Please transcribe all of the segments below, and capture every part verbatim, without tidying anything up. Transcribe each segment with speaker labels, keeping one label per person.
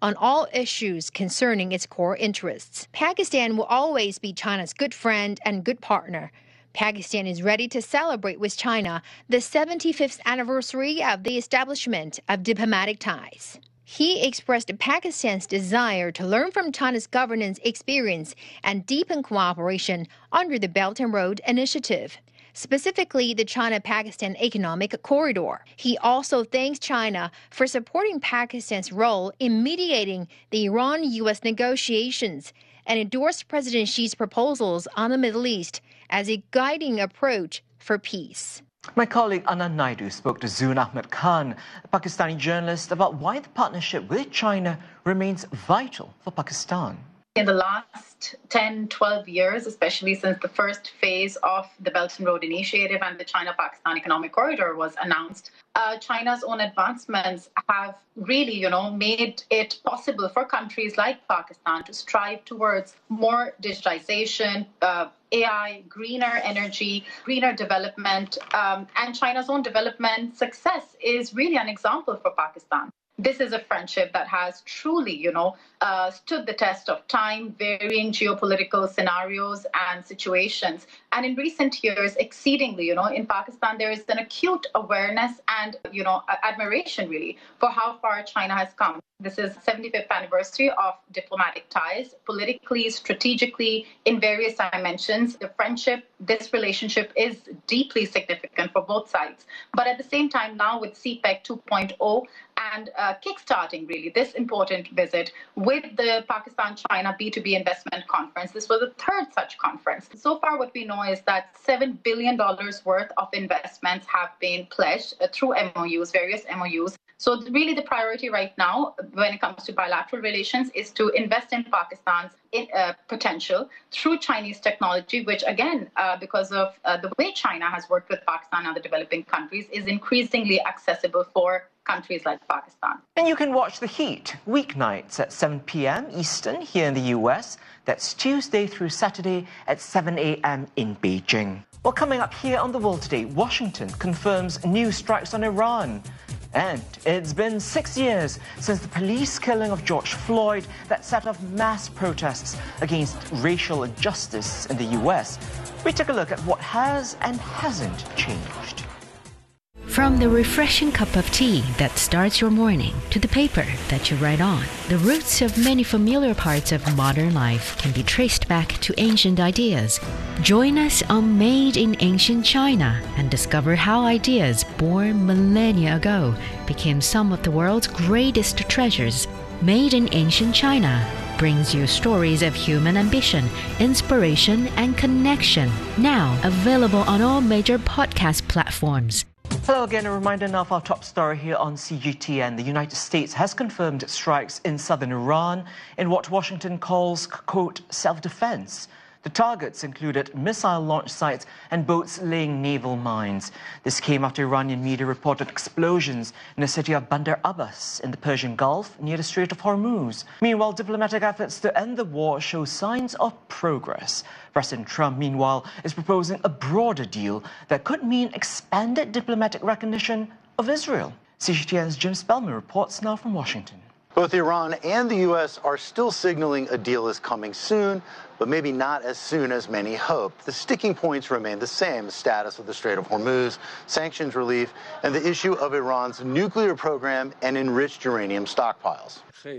Speaker 1: on all issues concerning its core interests. Pakistan will always be China's good friend and good partner. Pakistan is ready to celebrate with China the seventy-fifth anniversary of the establishment of diplomatic ties. He expressed Pakistan's desire to learn from China's governance experience and deepen cooperation under the Belt and Road Initiative, specifically the China-Pakistan Economic Corridor. He also thanks China for supporting Pakistan's role in mediating the Iran-U S negotiations and endorsed President Xi's proposals on the Middle East as a guiding approach for peace.
Speaker 2: My colleague Anand Naidu spoke to Zoon Ahmed Khan, a Pakistani journalist, about why the partnership with China remains vital for Pakistan.
Speaker 3: In the last ten, twelve years, especially since the first phase of the Belt and Road Initiative and the China-Pakistan Economic Corridor was announced, uh, China's own advancements have really, you know, made it possible for countries like Pakistan to strive towards more digitization, uh, A I, greener energy, greener development, um, and China's own development success is really an example for Pakistan. This is a friendship that has truly, you know, uh, stood the test of time, varying geopolitical scenarios and situations. And in recent years, exceedingly, you know, in Pakistan, there is an acute awareness and, you know, admiration, really, for how far China has come. This is the seventy-fifth anniversary of diplomatic ties, politically, strategically, in various dimensions. The friendship, this relationship is deeply significant for both sides. But at the same time, now with CPEC two point oh and uh, kickstarting, really, this important visit with the Pakistan-China B two B Investment Conference, this was the third such conference. So far, what we know is that seven billion dollars worth of investments have been pledged uh, through M O Us, various M O Us. So really the priority right now when it comes to bilateral relations is to invest in Pakistan's in, uh, potential through Chinese technology, which again, uh, because of uh, the way China has worked with Pakistan and other developing countries, is increasingly accessible for countries like Pakistan.
Speaker 2: And you can watch The Heat weeknights at seven p m Eastern here in the U S. That's Tuesday through Saturday at seven a m in Beijing. Well, coming up here on The World Today, Washington confirms new strikes on Iran. And it's been six years since the police killing of George Floyd that set off mass protests against racial injustice in the U S. We take a look at what has and hasn't changed.
Speaker 4: From the refreshing cup of tea that starts your morning to the paper that you write on, the roots of many familiar parts of modern life can be traced back to ancient ideas. Join us on Made in Ancient China and discover how ideas born millennia ago became some of the world's greatest treasures. Made in Ancient China brings you stories of human ambition, inspiration, and connection. Now available on all major podcast platforms.
Speaker 2: Hello again, a reminder now of our top story here on C G T N. The United States has confirmed strikes in southern Iran in what Washington calls, quote, self-defense. The targets included missile launch sites and boats laying naval mines. This came after Iranian media reported explosions in the city of Bandar Abbas in the Persian Gulf near the Strait of Hormuz. Meanwhile, diplomatic efforts to end the war show signs of progress. President Trump, meanwhile, is proposing a broader deal that could mean expanded diplomatic recognition of Israel. C G T N's Jim Spellman reports now from Washington.
Speaker 5: Both Iran and the U S are still signaling a deal is coming soon, but maybe not as soon as many hope. The sticking points remain the same: the status of the Strait of Hormuz, sanctions relief, and the issue of Iran's nuclear program and enriched uranium stockpiles.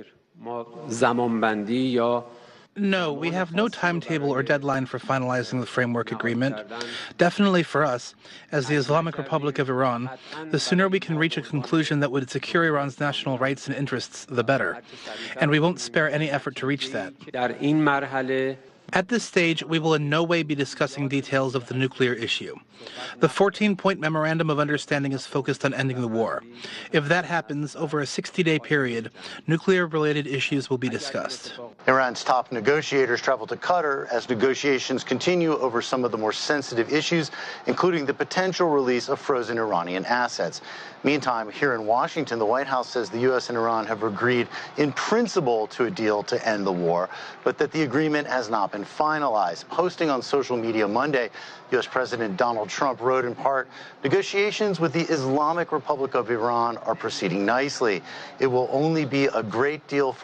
Speaker 6: No, we have no timetable or deadline for finalizing the framework agreement. Definitely for us, as the Islamic Republic of Iran, the sooner we can reach a conclusion that would secure Iran's national rights and interests, the better. And we won't spare any effort to reach that. At this stage, we will in no way be discussing details of the nuclear issue. The fourteen-point Memorandum of Understanding is focused on ending the war. If that happens, over a sixty-day period, nuclear-related issues will be discussed.
Speaker 5: Iran's top negotiators travel to Qatar as negotiations continue over some of the more sensitive issues, including the potential release of frozen Iranian assets. Meantime, here in Washington, the White House says the U S and Iran have agreed in principle to a deal to end the war, but that the agreement has not been finalized. Posting on social media Monday, U S President Donald Trump wrote in part, negotiations with the Islamic Republic of Iran are proceeding nicely. It will only be a great deal for